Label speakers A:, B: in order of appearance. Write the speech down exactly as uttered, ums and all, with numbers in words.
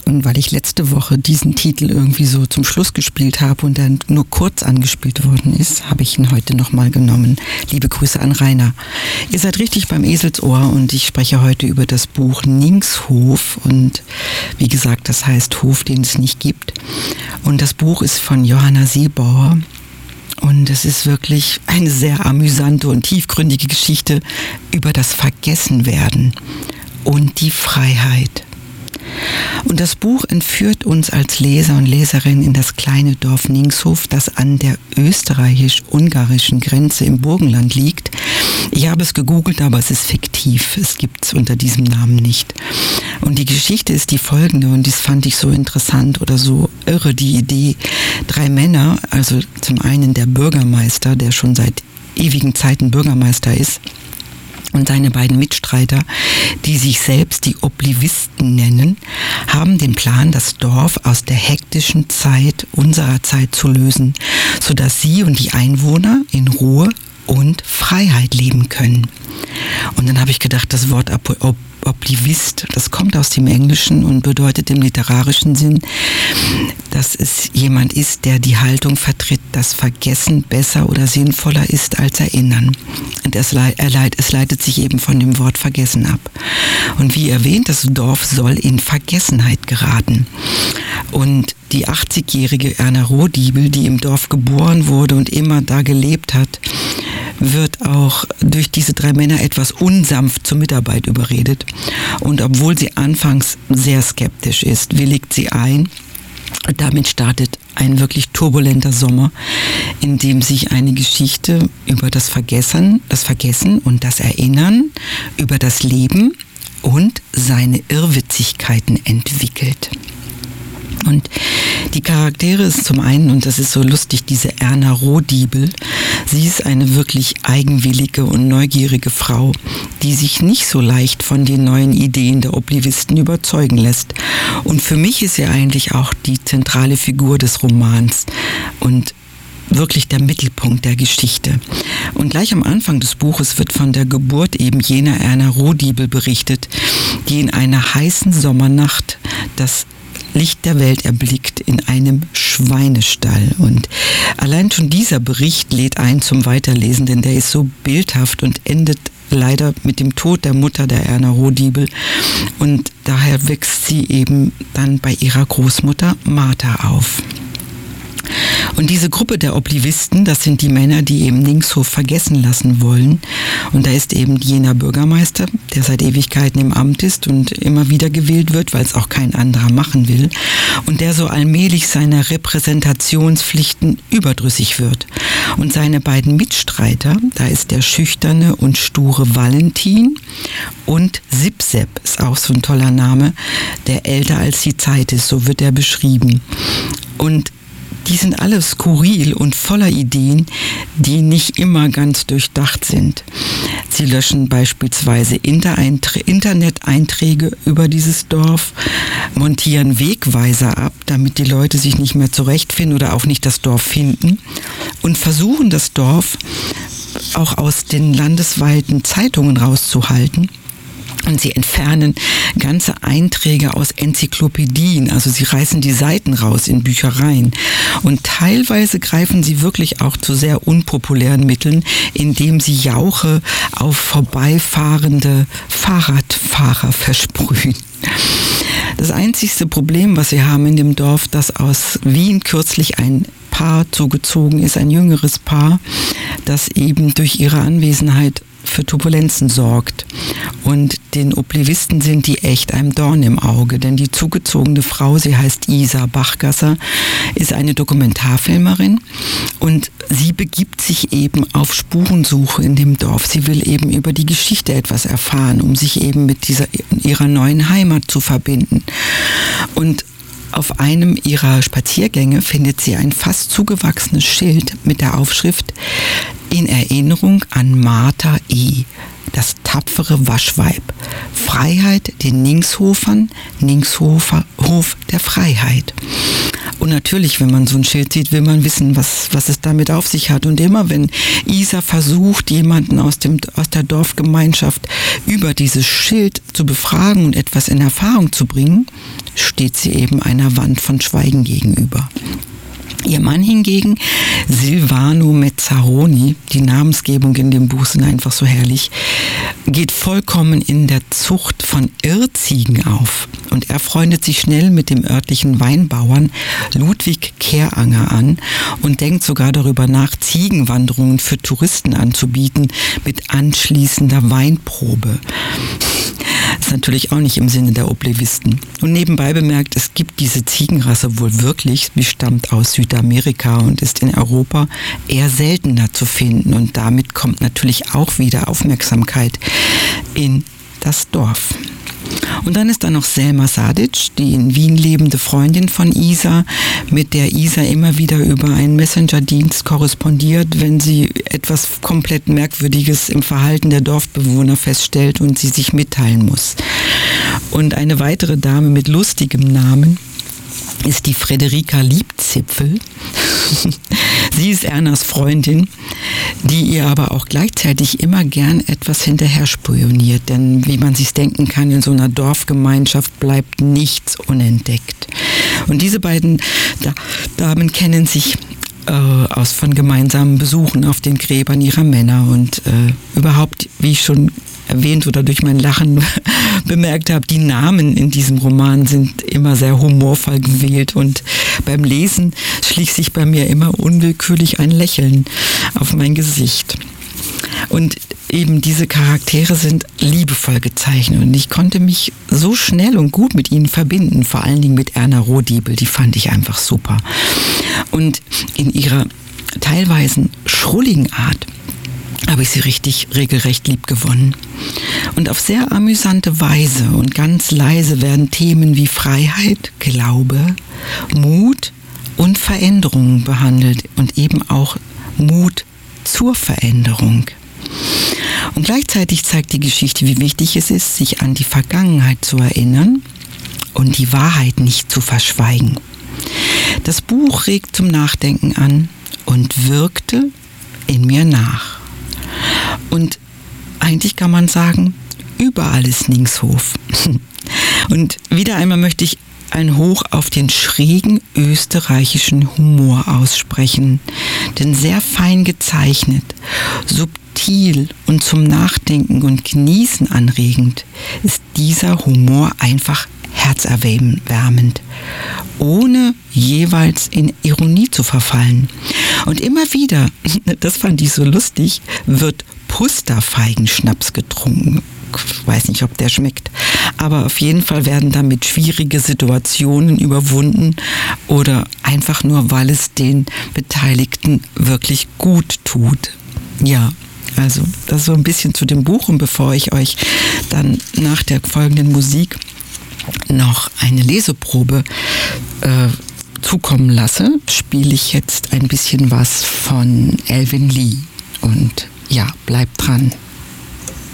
A: Und weil ich letzte Woche diesen Titel irgendwie so zum Schluss gespielt habe und dann nur kurz angespielt worden ist, habe ich ihn heute nochmal genommen. Liebe Grüße an Rainer. Ihr seid richtig beim Eselsohr und ich spreche heute über das Buch Ningshof. Und wie gesagt, das heißt Hof, den es nicht gibt. Und das Buch ist von Johanna Seebauer. Und es ist wirklich eine sehr amüsante und tiefgründige Geschichte über das Vergessenwerden und die Freiheit. Und das Buch entführt uns als Leser und Leserin in das kleine Dorf Ningshof, das an der österreichisch-ungarischen Grenze im Burgenland liegt. Ich habe es gegoogelt, aber es ist fiktiv. Es gibt es unter diesem Namen nicht. Und die Geschichte ist die folgende, und das fand ich so interessant oder so irre, die Idee. Drei Männer, also zum einen der Bürgermeister, der schon seit ewigen Zeiten Bürgermeister ist, und seine beiden Mitstreiter, die sich selbst die Oblivisten nennen, haben den Plan, das Dorf aus der hektischen Zeit unserer Zeit zu lösen, sodass sie und die Einwohner in Ruhe und Freiheit leben können. Und dann habe ich gedacht, das Wort Ob- Oblivist, das kommt aus dem Englischen und bedeutet im literarischen Sinn, dass es jemand ist, der die Haltung vertritt, dass Vergessen besser oder sinnvoller ist als Erinnern. Und es, le- er leit- es leitet sich eben von dem Wort Vergessen ab. Und wie erwähnt, das Dorf soll in Vergessenheit geraten. Und die achtzigjährige Erna Rohdiebel, die im Dorf geboren wurde und immer da gelebt hat, wird auch durch diese drei Männer etwas unsanft zur Mitarbeit überredet. Und obwohl sie anfangs sehr skeptisch ist, willigt sie ein. Und damit startet ein wirklich turbulenter Sommer, in dem sich eine Geschichte über das Vergessen, das Vergessen und das Erinnern, über das Leben und seine Irrwitzigkeiten entwickelt. Und die Charaktere ist zum einen, und das ist so lustig, diese Erna Rohdiebel. Sie ist eine wirklich eigenwillige und neugierige Frau, die sich nicht so leicht von den neuen Ideen der Oblivisten überzeugen lässt. Und für mich ist sie eigentlich auch die zentrale Figur des Romans und wirklich der Mittelpunkt der Geschichte. Und gleich am Anfang des Buches wird von der Geburt eben jener Erna Rohdiebel berichtet, die in einer heißen Sommernacht das Licht der Welt erblickt in einem Schweinestall. Und allein schon dieser Bericht lädt ein zum Weiterlesen, denn der ist so bildhaft und endet leider mit dem Tod der Mutter der Erna Rohdiebel. Und daher wächst sie eben dann bei ihrer Großmutter Martha auf. Und diese Gruppe der Oblivisten, das sind die Männer, die eben Ningshof vergessen lassen wollen. Und da ist eben jener Bürgermeister, der seit Ewigkeiten im Amt ist und immer wieder gewählt wird, weil es auch kein anderer machen will. Und der so allmählich seiner Repräsentationspflichten überdrüssig wird. Und seine beiden Mitstreiter, da ist der schüchterne und sture Valentin und Sipsep, ist auch so ein toller Name, der älter als die Zeit ist, so wird er beschrieben. Und die sind alle skurril und voller Ideen, die nicht immer ganz durchdacht sind. Sie löschen beispielsweise Internet-Einträge über dieses Dorf, montieren Wegweiser ab, damit die Leute sich nicht mehr zurechtfinden oder auch nicht das Dorf finden, und versuchen das Dorf auch aus den landesweiten Zeitungen rauszuhalten. Und sie entfernen ganze Einträge aus Enzyklopädien, also sie reißen die Seiten raus in Büchereien. Und teilweise greifen sie wirklich auch zu sehr unpopulären Mitteln, indem sie Jauche auf vorbeifahrende Fahrradfahrer versprühen. Das einzigste Problem, was sie haben in dem Dorf, das aus Wien kürzlich ein Paar zugezogen ist, ein jüngeres Paar, das eben durch ihre Anwesenheit für Turbulenzen sorgt. Und den Oblivisten sind die echt ein Dorn im Auge, denn die zugezogene Frau, sie heißt Isa Bachgasser, ist eine Dokumentarfilmerin und sie begibt sich eben auf Spurensuche in dem Dorf. Sie will eben über die Geschichte etwas erfahren, um sich eben mit dieser ihrer neuen Heimat zu verbinden. Und auf einem ihrer Spaziergänge findet sie ein fast zugewachsenes Schild mit der Aufschrift „In Erinnerung an Martha E., das tapfere Waschweib. Freiheit den Ningshofern, Ningshofer Hof der Freiheit." Und natürlich, wenn man so ein Schild sieht, will man wissen, was, was es damit auf sich hat. Und immer wenn Isa versucht, jemanden aus, dem, aus der Dorfgemeinschaft über dieses Schild zu befragen und etwas in Erfahrung zu bringen, steht sie eben einer Wand von Schweigen gegenüber. Ihr Mann hingegen, Silvano Mezzaroni, die Namensgebung in dem Buch sind einfach so herrlich, geht vollkommen in der Zucht von Irrziegen auf. Und er freundet sich schnell mit dem örtlichen Weinbauern Ludwig Kehranger an und denkt sogar darüber nach, Ziegenwanderungen für Touristen anzubieten mit anschließender Weinprobe. Das ist natürlich auch nicht im Sinne der Oblevisten. Und nebenbei bemerkt, es gibt diese Ziegenrasse wohl wirklich, sie stammt aus Südamerika und ist in Europa eher seltener zu finden. Und damit kommt natürlich auch wieder Aufmerksamkeit in das Dorf. Und dann ist da noch Selma Sadic, die in Wien lebende Freundin von Isa, mit der Isa immer wieder über einen Messenger-Dienst korrespondiert, wenn sie etwas komplett Merkwürdiges im Verhalten der Dorfbewohner feststellt und sie sich mitteilen muss. Und eine weitere Dame mit lustigem Namen ist die Frederika Liebzipfel. Sie ist Ernas Freundin, die ihr aber auch gleichzeitig immer gern etwas hinterher spioniert. Denn wie man sich denken kann, in so einer Dorfgemeinschaft bleibt nichts unentdeckt. Und diese beiden da- Damen kennen sich äh, aus von gemeinsamen Besuchen auf den Gräbern ihrer Männer. Und äh, überhaupt, wie ich schon erwähnt oder durch mein Lachen bemerkt habe, die Namen in diesem Roman sind immer sehr humorvoll gewählt und beim Lesen schließt sich bei mir immer unwillkürlich ein Lächeln auf mein Gesicht. Und eben diese Charaktere sind liebevoll gezeichnet und ich konnte mich so schnell und gut mit ihnen verbinden, vor allen Dingen mit Erna Rohdiebel, die fand ich einfach super. Und in ihrer teilweise schrulligen Art habe ich sie richtig regelrecht lieb gewonnen. Und auf sehr amüsante Weise und ganz leise werden Themen wie Freiheit, Glaube, Mut und Veränderung behandelt und eben auch Mut zur Veränderung. Und gleichzeitig zeigt die Geschichte, wie wichtig es ist, sich an die Vergangenheit zu erinnern und die Wahrheit nicht zu verschweigen. Das Buch regt zum Nachdenken an und wirkte in mir nach. Und eigentlich kann man sagen, überall ist Ningshof. Und wieder einmal möchte ich ein Hoch auf den schrägen österreichischen Humor aussprechen. Denn sehr fein gezeichnet, subtil und zum Nachdenken und Genießen anregend ist dieser Humor einfach herzerwärmend, ohne jeweils in Ironie zu verfallen. Und immer wieder, das fand ich so lustig, wird Pusterfeigenschnaps getrunken. Ich weiß nicht, ob der schmeckt, aber auf jeden Fall werden damit schwierige Situationen überwunden oder einfach nur, weil es den Beteiligten wirklich gut tut. Ja, also das so ein bisschen zu dem Buch und bevor ich euch dann nach der folgenden Musik noch eine Leseprobe äh, zukommen lasse, spiele ich jetzt ein bisschen was von Alvin Lee und ja, bleibt dran.